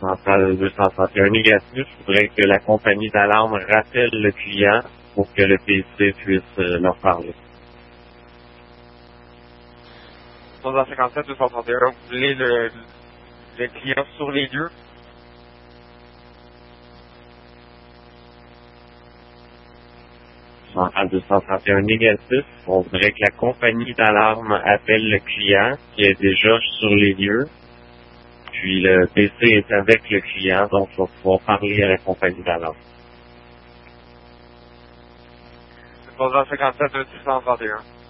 Centrale 231 négatif, il faudrait que la compagnie d'alarme rappelle le client pour que le PC puisse leur parler. 357 231, vous voulez le client sur les lieux? Centrale 231 négatif, on voudrait que la compagnie d'alarme appelle le client qui est déjà sur les lieux. Puis le PC est avec le client, donc il va pouvoir parler à la compagnie d'alarme. 357 231.